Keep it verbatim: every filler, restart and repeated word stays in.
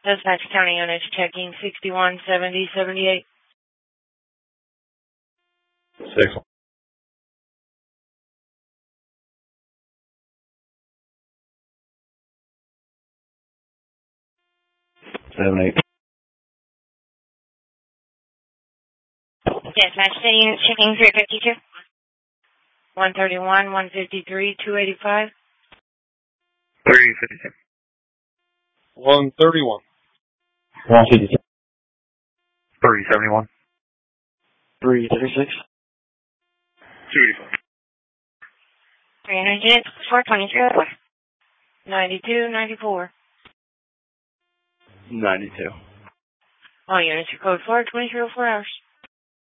Dispatch County units checking sixty-one seventy seventy-eight. Six. Seven eight. Dispatch City units checking three fifty-two. one thirty-one, one fifty-three, two eighty-five. Three fifty-two. One thirty-one. One fifty-two. Three seventy-one. Three thirty-six. Two eighty-five. three hundred units, four twenty-three, ninety-two, ninety-four. Ninety-two. All units are code four, twenty-three oh four hours.